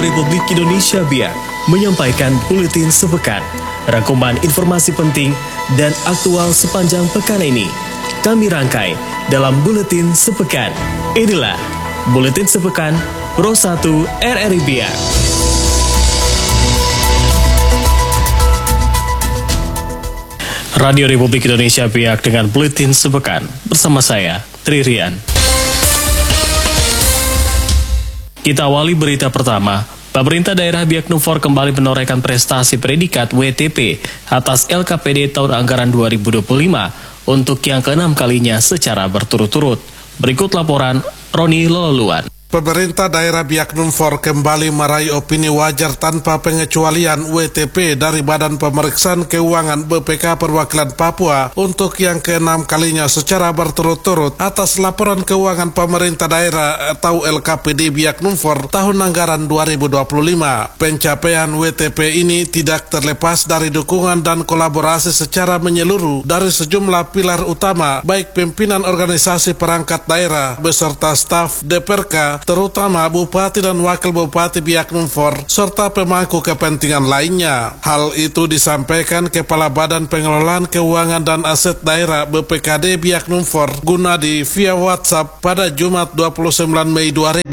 Radio Republik Indonesia BIAK menyampaikan buletin sepekan, rangkuman informasi penting dan aktual sepanjang pekan ini. Kami rangkai dalam buletin sepekan. Inilah buletin sepekan Pro 1 RRI BIAK. Radio Republik Indonesia BIAK dengan buletin sepekan bersama saya Tri Rian. Kita awali berita pertama. Pemerintah daerah Biak Numfor kembali menorehkan prestasi predikat WTP atas LKPD tahun anggaran 2025 untuk yang keenam kalinya secara berturut-turut. Berikut laporan Roni Lololuan. Pemerintah daerah Biak Numfor kembali meraih opini wajar tanpa pengecualian WTP dari Badan Pemeriksaan Keuangan BPK Perwakilan Papua untuk yang keenam kalinya secara berturut-turut atas laporan keuangan pemerintah daerah atau LKPD Biak Numfor tahun anggaran 2025. Pencapaian WTP ini tidak terlepas dari dukungan dan kolaborasi secara menyeluruh dari sejumlah pilar utama, baik pimpinan organisasi perangkat daerah beserta staf DPRK, terutama Bupati dan Wakil Bupati Biak Numfor, serta pemangku kepentingan lainnya. Hal itu disampaikan Kepala Badan Pengelolaan Keuangan dan Aset Daerah BPKD Biak Numfor, Gunadi, via WhatsApp pada Jumat 29 Mei 2026.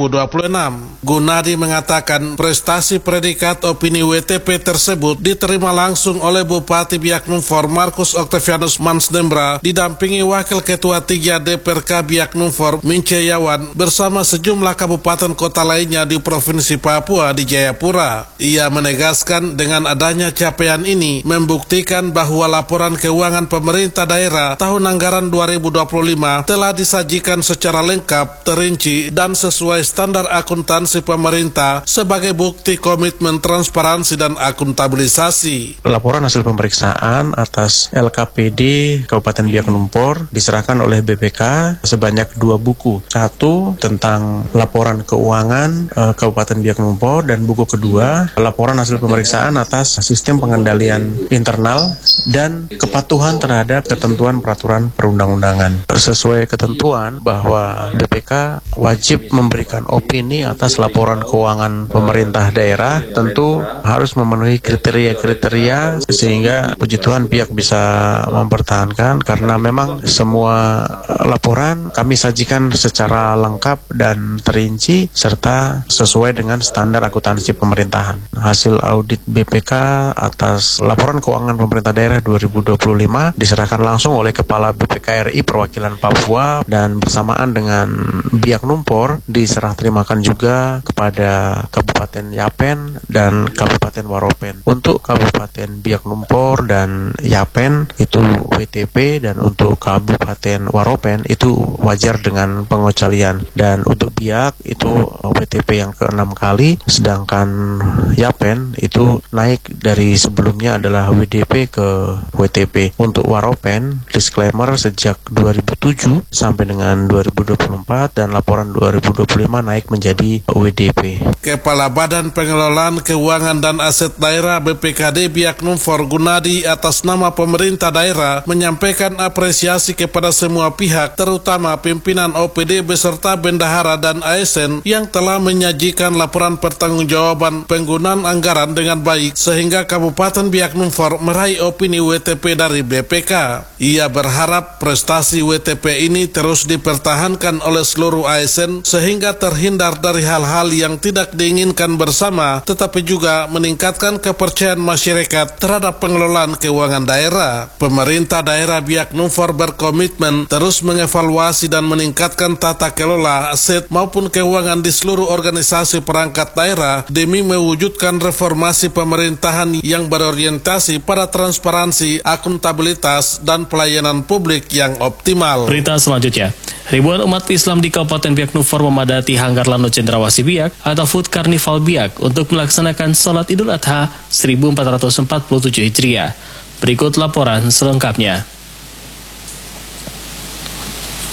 Gunadi mengatakan prestasi predikat opini WTP tersebut diterima langsung oleh Bupati Biak Numfor Markus Octavianus Mansdembra didampingi Wakil Ketua 3 DPRK Biak Numfor Mince Yawan bersama sejumlah kabupaten kota lainnya di Provinsi Papua di Jayapura. Ia menegaskan dengan adanya capaian ini membuktikan bahwa laporan keuangan pemerintah daerah tahun anggaran 2025 telah disajikan secara lengkap, terinci, dan sesuai standar akuntansi pemerintah sebagai bukti komitmen transparansi dan akuntabilisasi. Laporan hasil pemeriksaan atas LKPD Kabupaten Biak Numfor diserahkan oleh BPK sebanyak 2 buku. Satu tentang laporan keuangan Kabupaten Biak Numfor, dan buku kedua laporan hasil pemeriksaan atas sistem pengendalian internal dan kepatuhan terhadap ketentuan peraturan perundang-undangan. Sesuai ketentuan bahwa BPK wajib memberikan opini atas laporan keuangan pemerintah daerah, tentu harus memenuhi kriteria-kriteria sehingga puji Tuhan pihak bisa mempertahankan, karena memang semua laporan kami sajikan secara lengkap dan terinci serta sesuai dengan standar akuntansi pemerintahan. Hasil audit BPK atas laporan keuangan pemerintah daerah 2025 diserahkan langsung oleh Kepala BPK RI Perwakilan Papua, dan bersamaan dengan Biak Numfor diserah terimakan juga kepada Kabupaten Yapen dan Kabupaten Waropen. Untuk Kabupaten Biak Numfor dan Yapen itu WTP, dan untuk Kabupaten Waropen itu wajar dengan pengecualian. Dan untuk Biak itu WTP yang ke-6 kali, sedangkan Yapen itu naik dari sebelumnya adalah WDP ke WTP. Untuk Waropen, disclaimer sejak 2007 sampai dengan 2024 dan laporan 2025 naik menjadi WDP. Kepala Badan Pengelolaan Keuangan dan Aset Daerah BPKD Biak Numfor Gunadi atas nama pemerintah daerah menyampaikan apresiasi kepada semua pihak, terutama pimpinan OPD beserta bendahara dan ASN yang telah menyajikan laporan pertanggungjawaban penggunaan anggaran dengan baik sehingga Kabupaten Biak Numfor meraih opini WTP dari BPK. Ia berharap prestasi WTP ini terus dipertahankan oleh seluruh ASN sehingga terhindar dari hal-hal yang tidak diinginkan bersama, tetapi juga meningkatkan kepercayaan masyarakat terhadap pengelolaan keuangan daerah. Pemerintah daerah Biak Numfor berkomitmen terus mengevaluasi dan meningkatkan tata kelola aset maupun keuangan di seluruh organisasi perangkat daerah demi mewujudkan reformasi pemerintahan yang berorientasi pada transparansi, akuntabilitas, dan pelayanan publik yang optimal. Berita selanjutnya. Ribuan umat Islam di Kabupaten Biak Numfor memadati Hanggar Lano Cendrawasih Biak atau Food Carnival Biak untuk melaksanakan Salat Idul Adha 1447 Hijriah. Berikut laporan selengkapnya.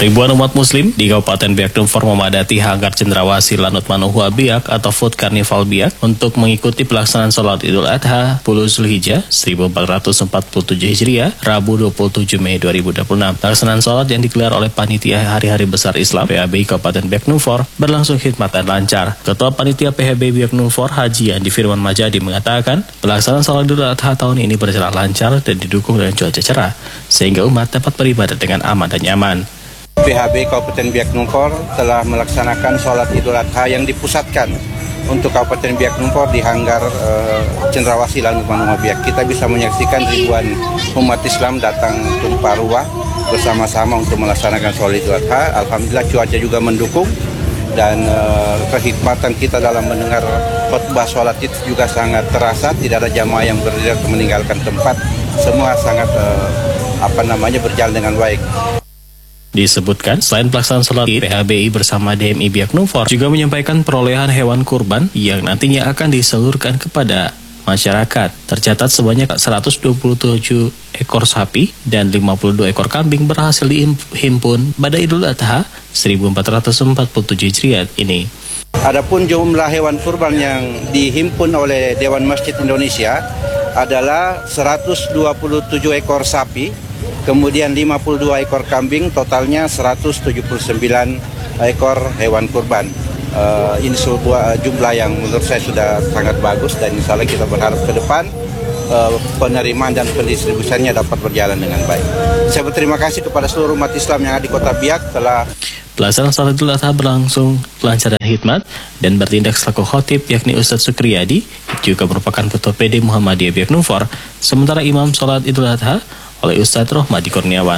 Ribuan umat muslim di Kabupaten Biak Numfor memadati Hanggar Cendrawasih Lanut Manuhua Biak atau Food Carnival Biak untuk mengikuti pelaksanaan sholat Idul Adha 10 Zulhijjah 1447 Hijriah, Rabu 27 Mei 2026. Pelaksanaan sholat yang digelar oleh Panitia Hari-Hari Besar Islam PHBI Kabupaten Biak Numfor berlangsung khidmat dan lancar. Ketua Panitia PHBI Biak Numfor Haji Andi Firman Majadi mengatakan, pelaksanaan sholat Idul Adha tahun ini berjalan lancar dan didukung dengan cuaca cerah, sehingga umat dapat beribadah dengan aman dan nyaman. PHBI Kabupaten Biak Numfor telah melaksanakan sholat Idul Adha yang dipusatkan untuk Kabupaten Biak Numfor di Hanggar Cendrawasih Lanut Manuhua Biak. Kita bisa menyaksikan ribuan umat Islam datang tumpah ruah bersama-sama untuk melaksanakan sholat Idul Adha. Alhamdulillah cuaca juga mendukung dan kehikmatan kita dalam mendengar khutbah sholat itu juga sangat terasa. Tidak ada jamaah yang berdiri meninggalkan tempat. Semua sangat berjalan dengan baik. Disebutkan, selain pelaksanaan sholat Id, PHBI bersama DMI Biak Numfor juga menyampaikan perolehan hewan kurban yang nantinya akan disalurkan kepada masyarakat. Tercatat sebanyak 127 ekor sapi dan 52 ekor kambing berhasil dihimpun pada Idul Adha 1447 Hijriah ini. Adapun jumlah hewan kurban yang dihimpun oleh Dewan Masjid Indonesia adalah 127 ekor sapi, kemudian 52 ekor kambing, totalnya 179 ekor hewan kurban. Ini sebuah jumlah yang menurut saya sudah sangat bagus dan insya Allah kita berharap ke depan penerimaan dan pendistribusiannya dapat berjalan dengan baik. Saya berterima kasih kepada seluruh umat Islam yang ada di Kota Biak telah pelaksanaan sholat Idul Adha berlangsung lancar dan hikmat dan bertindak selaku khotib yakni Ustadz Sukriyadi, juga merupakan Ketua PD Muhammadiyah Biak Numfor, sementara imam sholat Idul Adha oleh Ustadz Rohmadi Kurniawan.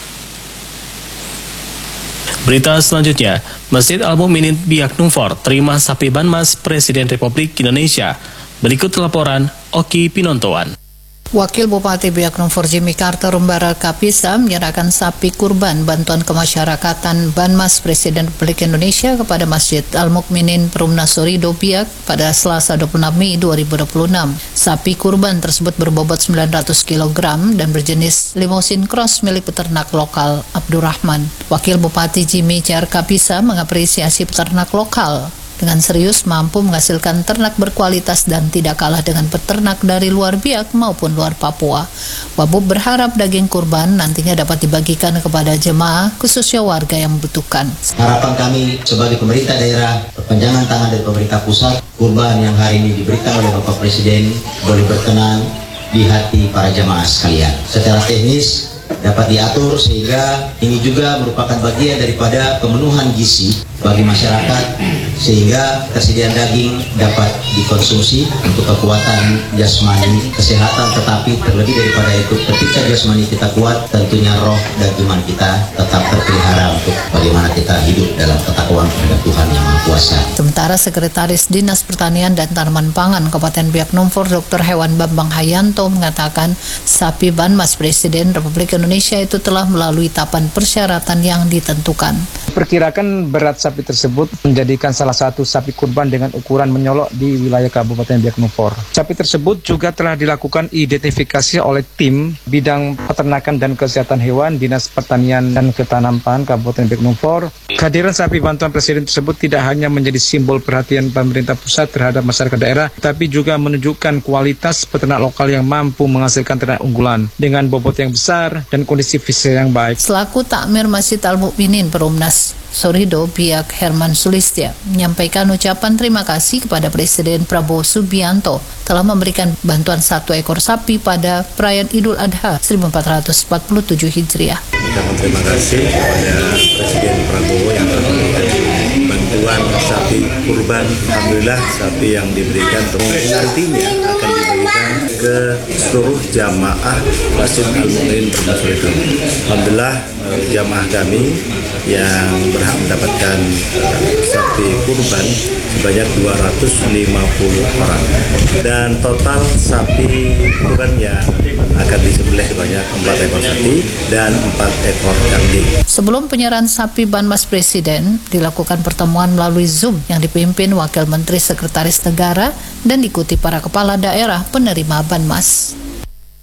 Berita selanjutnya, Masjid Al-Mukminin Biak Numfor terima sapi Banmas Presiden Republik Indonesia. Berikut laporan Oki Pinontoan. Wakil Bupati Biak Numfor Jimmy Carter Umbara Kapisa menyerahkan sapi kurban bantuan kemasyarakatan Banmas Presiden Republik Indonesia kepada Masjid Al-Mukminin Perumnas Sorido Biak pada Selasa 26 Mei 2026. Sapi kurban tersebut berbobot 900 kg dan berjenis limousin cross milik peternak lokal Abdurrahman. Wakil Bupati Jimmy CR Kapisa mengapresiasi peternak lokal dengan serius mampu menghasilkan ternak berkualitas dan tidak kalah dengan peternak dari luar Biak maupun luar Papua. Wabub berharap daging kurban nantinya dapat dibagikan kepada jemaah, khususnya warga yang membutuhkan. Harapan kami sebagai pemerintah daerah, perpanjangan tangan dari pemerintah pusat, kurban yang hari ini diberikan oleh Bapak Presiden boleh berkenan di hati para jemaah sekalian. Secara teknis dapat diatur sehingga ini juga merupakan bagian daripada pemenuhan gizi bagi masyarakat sehingga ketersediaan daging dapat dikonsumsi untuk kekuatan jasmani, kesehatan, tetapi terlebih daripada itu ketika jasmani kita kuat tentunya roh dan iman kita tetap terpelihara untuk bagaimana kita hidup dalam ketakwaan kepada Tuhan Yang Maha Kuasa. Sementara Sekretaris Dinas Pertanian dan Tanaman Pangan Kabupaten Biak Numfor Dr. Hewan Bambang Hayanto mengatakan sapi Banmas Presiden Republik Indonesia itu telah melalui tahapan persyaratan yang ditentukan. Perkirakan berat sapi tersebut menjadikan salah satu sapi kurban dengan ukuran menyolok di wilayah Kabupaten Biak Numfor. Sapi tersebut juga telah dilakukan identifikasi oleh tim bidang peternakan dan kesehatan hewan Dinas Pertanian dan Ketahanan Kabupaten Biak Numfor. Kehadiran sapi bantuan Presiden tersebut tidak hanya menjadi simbol perhatian pemerintah pusat terhadap masyarakat daerah, tapi juga menunjukkan kualitas peternak lokal yang mampu menghasilkan ternak unggulan dengan bobot yang besar dan kondisi fisik yang baik. Selaku Takmir Masjid Al-Mukminin Perumnas Sorido Biak Herman Sulistya menyampaikan ucapan terima kasih kepada Presiden Prabowo Subianto telah memberikan bantuan 1 ekor sapi pada perayaan Idul Adha 1447 Hijriah. Terima kasih kepada Presiden Prabowo yang telah memberikan bantuan sapi kurban. Alhamdulillah sapi yang diberikan nantinya akan diberikan ke seluruh jamaah Masjid Al-Mukminin Perumnas Sorido. Alhamdulillah jamaah kami yang berhak mendapatkan sapi kurban sebanyak 250 orang dan total sapi kurban yang akan disembelih sebanyak 4 ekor sapi dan 4 ekor kambing. Sebelum penyerahan sapi Banmas Presiden dilakukan pertemuan melalui Zoom yang dipimpin Wakil Menteri Sekretaris Negara dan diikuti para kepala daerah penerima Banmas.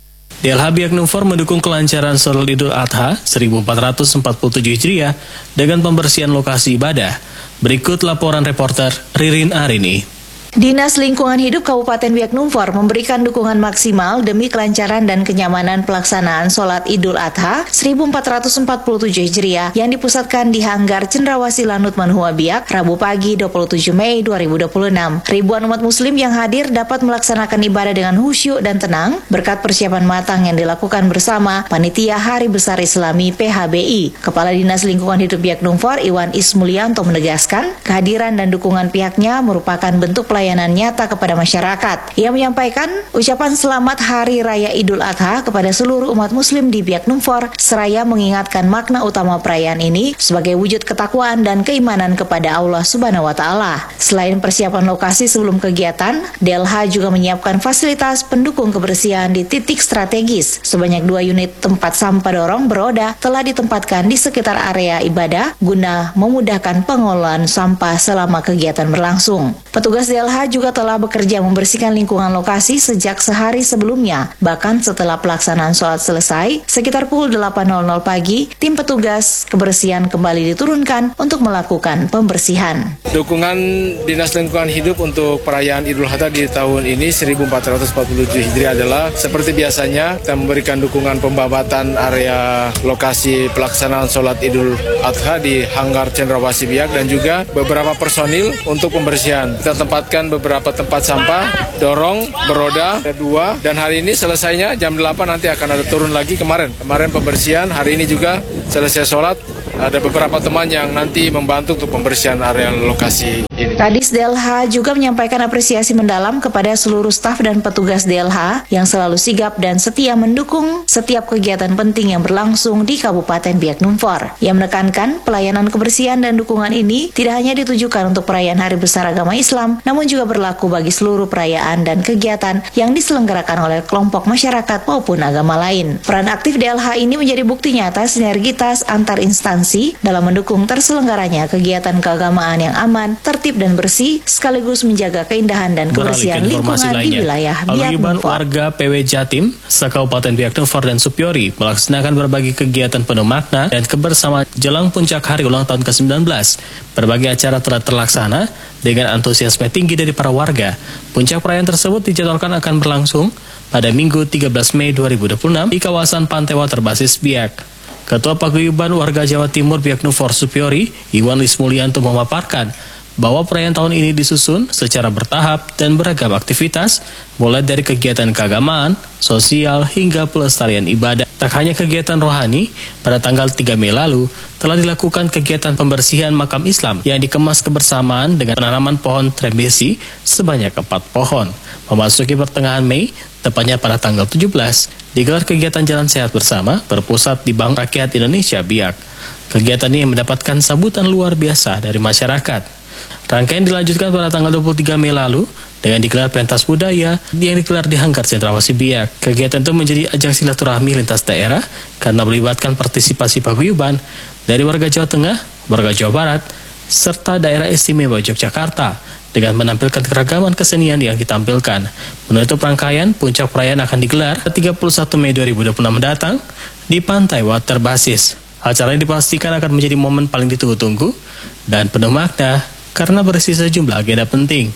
DLH Biak Numfor mendukung kelancaran sholat Idul Adha 1447 Hijriah dengan pembersihan lokasi ibadah. Berikut laporan reporter Ririn Arini. Dinas Lingkungan Hidup Kabupaten Biak Numfor memberikan dukungan maksimal demi kelancaran dan kenyamanan pelaksanaan sholat Idul Adha 1447 Hijriah yang dipusatkan di Hanggar Cendrawasih Lanut Manhua Biak, Rabu pagi 27 Mei 2026. Ribuan umat muslim yang hadir dapat melaksanakan ibadah dengan khusyuk dan tenang berkat persiapan matang yang dilakukan bersama Panitia Hari Besar Islami PHBI. Kepala Dinas Lingkungan Hidup Biak Numfor, Iwan Ismulyanto menegaskan, kehadiran dan dukungan pihaknya merupakan bentuk pelayanan nyata kepada masyarakat. Ia menyampaikan ucapan selamat Hari Raya Idul Adha kepada seluruh umat muslim di Biak Numfor, seraya mengingatkan makna utama perayaan ini sebagai wujud ketakwaan dan keimanan kepada Allah Subhanahu wa Ta'ala. Selain persiapan lokasi sebelum kegiatan, DLH juga menyiapkan fasilitas pendukung kebersihan di titik strategis. Sebanyak 2 unit tempat sampah dorong beroda telah ditempatkan di sekitar area ibadah guna memudahkan pengelolaan sampah selama kegiatan berlangsung. Petugas DLH juga telah bekerja membersihkan lingkungan lokasi sejak sehari sebelumnya. Bahkan setelah pelaksanaan sholat selesai, sekitar pukul 8.00 pagi, tim petugas kebersihan kembali diturunkan untuk melakukan pembersihan. Dukungan Dinas Lingkungan Hidup untuk perayaan Idul Adha di tahun ini 1447 Hijriah adalah seperti biasanya kita memberikan dukungan pembabatan area lokasi pelaksanaan sholat Idul Adha di Hanggar Cendrawasih Biak dan juga beberapa personil untuk pembersihan. Kita tempatkan beberapa tempat sampah, dorong, beroda, ada 2, dan hari ini selesainya jam 8 nanti akan ada turun lagi kemarin pembersihan, hari ini juga selesai sholat, ada beberapa teman yang nanti membantu untuk pembersihan area lokasi ini. Kadis DLH juga menyampaikan apresiasi mendalam kepada seluruh staf dan petugas DLH yang selalu sigap dan setia mendukung setiap kegiatan penting yang berlangsung di Kabupaten Biak Numfor. Ia menekankan pelayanan kebersihan dan dukungan ini tidak hanya ditujukan untuk perayaan Hari Besar Agama Islam, namun juga berlaku bagi seluruh perayaan dan kegiatan yang diselenggarakan oleh kelompok masyarakat maupun agama lain. Peran aktif DLH ini menjadi bukti nyata sinergitas antar instansi dalam mendukung terselenggaranya kegiatan keagamaan yang aman, tertib dan bersih, sekaligus menjaga keindahan dan kebersihan lingkungan di wilayah Biak Numfor. Warga PW Jatim, se-Kabupaten Biak Numfor dan Supiori melaksanakan berbagai kegiatan penuh makna dan kebersamaan jelang puncak hari ulang tahun ke-19. Berbagai acara telah terlaksana dengan antusiasme tinggi dari para warga. Puncak perayaan tersebut dijadwalkan akan berlangsung pada Minggu 13 Mei 2026 di kawasan Pantai Water Basis Biak. Ketua Paguyuban Warga Jawa Timur Biak Numfor Supiori, Iwan Ismulyanto memaparkan bahwa perayaan tahun ini disusun secara bertahap dan beragam aktivitas, mulai dari kegiatan keagamaan, sosial, hingga pelestarian ibadah. Tak hanya kegiatan rohani, pada tanggal 3 Mei lalu telah dilakukan kegiatan pembersihan makam Islam yang dikemas kebersamaan dengan penanaman pohon trembesi sebanyak 4 pohon. Memasuki pertengahan Mei, tepatnya pada tanggal 17, digelar kegiatan Jalan Sehat Bersama berpusat di Bank Rakyat Indonesia Biak. Kegiatan ini mendapatkan sambutan luar biasa dari masyarakat. Rangkaian dilanjutkan pada tanggal 23 Mei lalu dengan digelar pentas budaya yang digelar di Hanggar Cendrawasih Biak. Kegiatan itu menjadi ajang silaturahmi lintas daerah karena melibatkan partisipasi paguyuban dari warga Jawa Tengah, warga Jawa Barat, serta daerah istimewa Yogyakarta dengan menampilkan keragaman kesenian yang ditampilkan. Menutup rangkaian, puncak perayaan akan digelar 31 Mei 2026 mendatang di Pantai Water Basis. Acara ini dipastikan akan menjadi momen paling ditunggu-tunggu dan penuh makna karena berisi sejumlah agenda penting.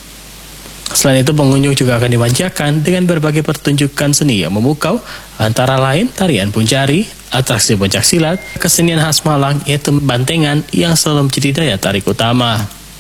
Selain itu, pengunjung juga akan dimanjakan dengan berbagai pertunjukan seni yang memukau, antara lain tarian puncari, atraksi pencak silat, kesenian khas Malang yaitu bantengan yang selalu menjadi daya tarik utama.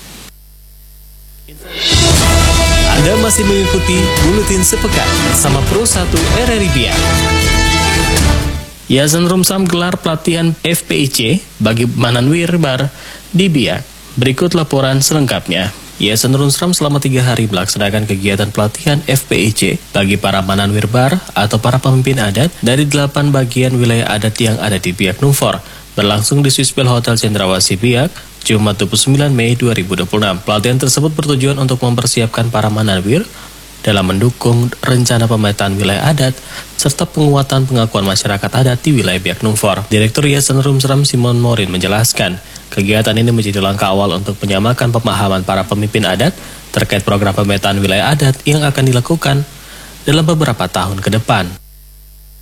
Anda masih mengikuti Buletin Sepekan bersama Pro 1 RRI Biak. Yayasan Rumsam gelar pelatihan FPIC bagi Mananwirbar di Biak. Berikut laporan selengkapnya. Yayasan Rumsam selama 3 hari melaksanakan kegiatan pelatihan FPIC bagi para Mananwirbar atau para pemimpin adat dari 8 bagian wilayah adat yang ada di Biak Numfor. Berlangsung di Swispel Hotel Cendrawasih Biak, Jumat 29 Mei 2026. Pelatihan tersebut bertujuan untuk mempersiapkan para Mananwir dalam mendukung rencana pemetaan wilayah adat serta penguatan pengakuan masyarakat adat di wilayah Biak Numfor. Direktur Yayasan Rumsam Simon Morin menjelaskan, kegiatan ini menjadi langkah awal untuk menyamakan pemahaman para pemimpin adat terkait program pemetaan wilayah adat yang akan dilakukan dalam beberapa tahun ke depan.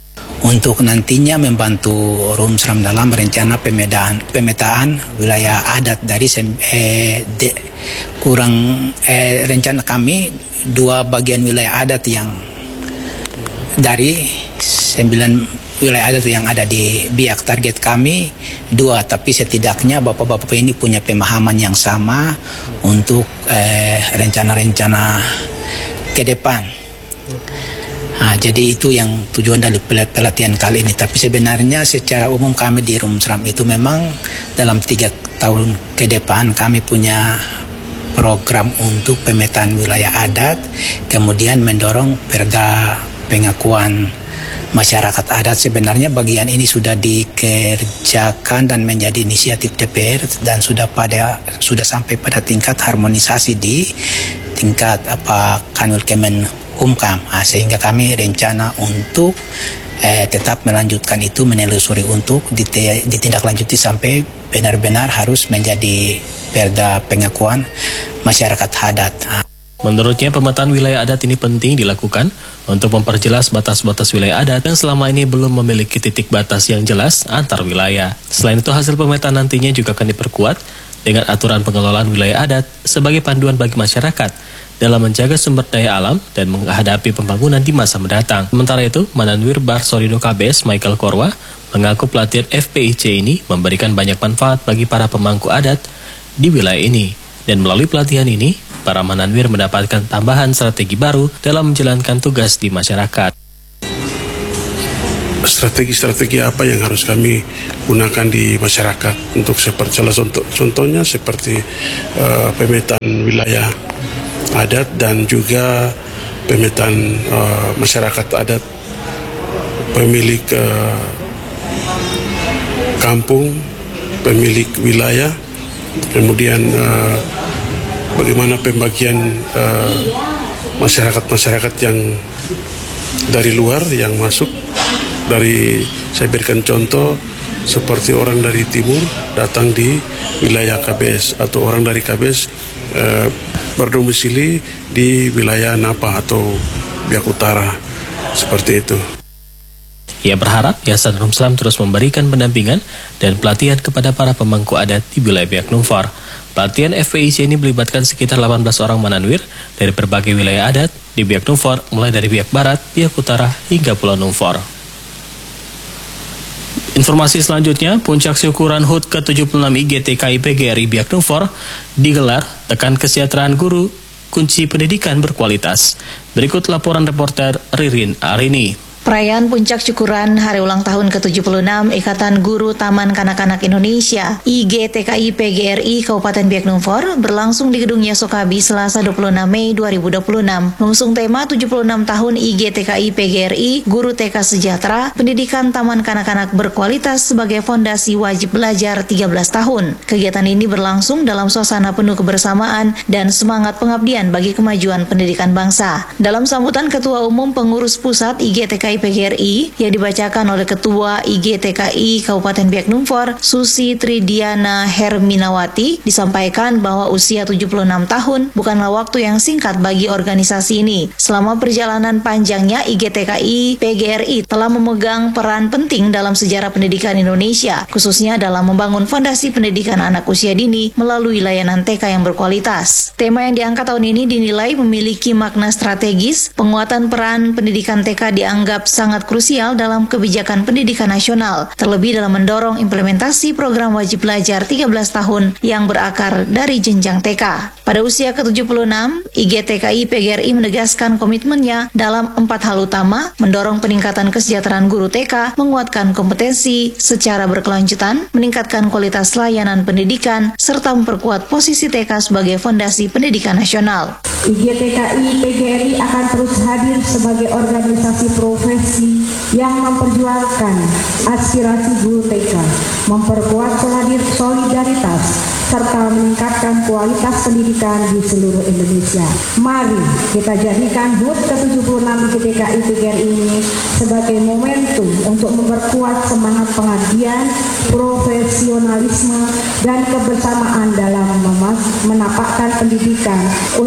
untuk nantinya membantu Rumsram dalam rencana pemetaan wilayah adat dari rencana kami 2 bagian wilayah adat yang dari 9 wilayah adat yang ada di Biak. Target kami 2, tapi setidaknya bapak-bapak ini punya pemahaman yang sama untuk rencana-rencana ke depan. Nah, jadi itu yang tujuan dari pelatihan kali ini. Tapi sebenarnya secara umum kami di Rumsram itu memang dalam 3 tahun ke depan kami punya program untuk pemetaan wilayah adat, kemudian mendorong perda pengakuan masyarakat adat. Sebenarnya bagian ini sudah dikerjakan dan menjadi inisiatif DPR dan sudah sampai pada tingkat harmonisasi di tingkat Kanwil Kemenkumham. Sehingga kami rencana untuk tetap melanjutkan itu, menelusuri untuk ditindaklanjuti sampai benar-benar harus menjadi perda pengakuan masyarakat adat. Menurutnya, pemetaan wilayah adat ini penting dilakukan untuk memperjelas batas-batas wilayah adat yang selama ini belum memiliki titik batas yang jelas antar wilayah. Selain itu, hasil pemetaan nantinya juga akan diperkuat dengan aturan pengelolaan wilayah adat sebagai panduan bagi masyarakat dalam menjaga sumber daya alam dan menghadapi pembangunan di masa mendatang. Sementara itu, Mananwir Barsorido KBS Michael Korwa mengaku pelatihan FPIC ini memberikan banyak manfaat bagi para pemangku adat di wilayah ini. Dan melalui pelatihan ini, para Mananwir mendapatkan tambahan strategi baru dalam menjalankan tugas di masyarakat. Strategi-strategi apa yang harus kami gunakan di masyarakat untuk contohnya seperti pemetaan wilayah adat dan juga pemetaan masyarakat adat, pemilik kampung, pemilik wilayah, kemudian bagaimana pembagian masyarakat-masyarakat yang dari luar yang masuk. Saya berikan contoh seperti orang dari timur datang di wilayah KBS atau orang dari KBS berdomisili di wilayah Napa atau Biak Utara, seperti itu. Ia berharap Yayasan Rumsram terus memberikan pendampingan dan pelatihan kepada para pemangku adat di wilayah Biak Numfor. Pelatihan FPIC ini melibatkan sekitar 18 orang Mananwir dari berbagai wilayah adat di Biak Numfor, mulai dari Biak Barat, Biak Utara, hingga Pulau Numfor. Informasi selanjutnya, puncak syukuran HUT ke-76 IGTKI PGRI Biak Numfor digelar tekan kesejahteraan guru, kunci pendidikan berkualitas. Berikut laporan reporter Ririn Arini. Perayaan puncak syukuran hari ulang tahun ke-76 Ikatan Guru Taman Kanak-Kanak Indonesia IGTKI PGRI Kabupaten Biak Numfor berlangsung di Gedung Yasokabi Selasa 26 Mei 2026. Mengusung tema 76 tahun IGTKI PGRI Guru TK Sejahtera, Pendidikan Taman Kanak-Kanak Berkualitas sebagai fondasi wajib belajar 13 tahun. Kegiatan ini berlangsung dalam suasana penuh kebersamaan dan semangat pengabdian bagi kemajuan pendidikan bangsa. Dalam sambutan Ketua Umum Pengurus Pusat IGTKI PGRI yang dibacakan oleh Ketua IGTKI Kabupaten Biak Numfor, Susi Tridiana Herminawati, disampaikan bahwa usia 76 tahun bukanlah waktu yang singkat bagi organisasi ini. Selama perjalanan panjangnya, IGTKI PGRI telah memegang peran penting dalam sejarah pendidikan Indonesia, khususnya dalam membangun fondasi pendidikan anak usia dini melalui layanan TK yang berkualitas. Tema yang diangkat tahun ini dinilai memiliki makna strategis. Penguatan peran pendidikan TK dianggap sangat krusial dalam kebijakan pendidikan nasional, terlebih dalam mendorong implementasi program wajib belajar 13 tahun yang berakar dari jenjang TK. Pada usia ke-76, IGTKI PGRI menegaskan komitmennya dalam 4 hal utama: mendorong peningkatan kesejahteraan guru TK, menguatkan kompetensi secara berkelanjutan, meningkatkan kualitas layanan pendidikan, serta memperkuat posisi TK sebagai fondasi pendidikan nasional. IGTKI PGRI akan terus hadir sebagai organisasi profesi yang memperjuangkan aspirasi guru TK, memperkuat solidaritas, serta meningkatkan kualitas pendidikan di seluruh Indonesia. Mari kita jadikan HUT ke-76 IGTKI PGRI ini sebagai momentum untuk memperkuat semangat pengabdian, profesionalisme, dan kebersamaan dalam menapakkan pendidikan untuk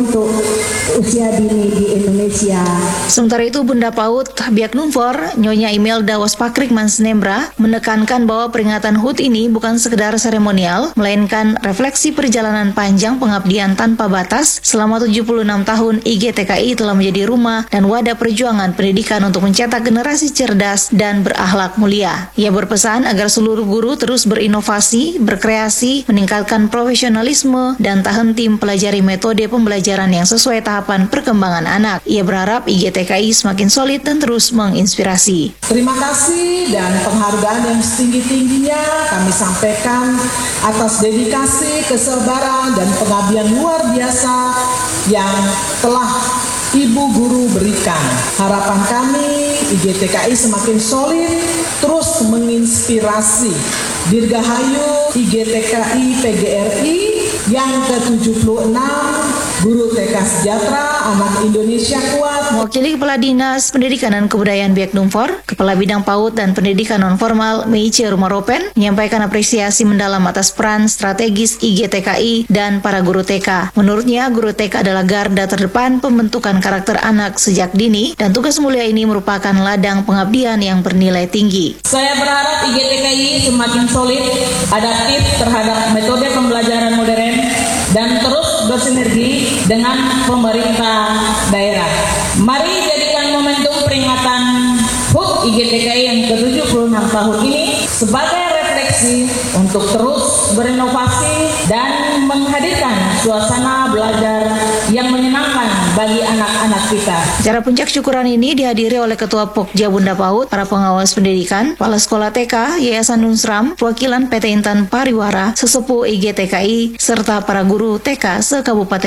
usia dini di Indonesia. Sementara itu, Bunda PAUD Biak Numfor, Nyonya Imelda Waspakrik Mansnembra, menekankan bahwa peringatan HUT ini bukan sekedar seremonial, melainkan refleksi perjalanan panjang pengabdian tanpa batas selama 76 tahun IGTKI telah menjadi rumah dan wadah perjuangan pendidikan untuk mencetak generasi cerdas dan berakhlak mulia. Ia berpesan agar seluruh guru terus berinovasi, berkreasi, meningkatkan profesionalisme, dan tak henti mempelajari metode pembelajaran yang sesuai tahapan perkembangan anak. Ia berharap IGTKI semakin solid dan terus menginspirasi. Terima kasih dan penghargaan yang setinggi-tingginya kami sampaikan atas dedikasi, kesabaran, dan pengabdian luar biasa yang telah Ibu Guru berikan. Harapan kami IGTKI semakin solid, terus menginspirasi. Dirgahayu IGTKI PGRI yang ke-76, Guru TK Sejahtera, Anak Indonesia Kuat. Mewakili Kepala Dinas Pendidikan dan Kebudayaan Biak Numfor, Kepala Bidang PAUD dan Pendidikan Non-Formal Meice Rumaropen menyampaikan apresiasi mendalam atas peran strategis IGTKI dan para guru TK. Menurutnya, guru TK adalah garda terdepan pembentukan karakter anak sejak dini dan tugas mulia ini merupakan ladang pengabdian yang bernilai tinggi. Saya berharap IGTKI semakin solid, adaptif terhadap metode pembelajaran modern, dan terus bersinergi dengan pemerintah daerah. Mari jadikan momentum peringatan HUT IGTKI yang ke-76 tahun ini sebagai refleksi untuk terus berinovasi dan menghadirkan suasana belajar yang menyenangkan bagi anak-anak kita. Acara puncak syukuran ini dihadiri oleh Ketua Pokja Bunda PAUD, para pengawas pendidikan, kepala sekolah TK, Yayasan Nunsram, perwakilan PT Intan Pariwara, sesepuh IGTKI, serta para guru TK se-Kabupaten